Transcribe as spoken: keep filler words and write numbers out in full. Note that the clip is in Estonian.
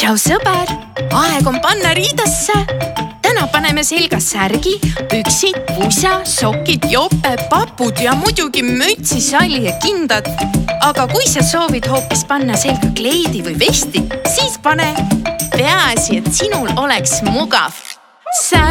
tšau sõber, aeg on panna riidesse. Täna paneme selga särgi, püksid, pusa, sokid, jope, papud ja muidugi mütsi, salli ja kindad. Aga kui sa soovid hoopis panna selga kleidi või vesti, siis pane. Peaasi, et sinul oleks mugav.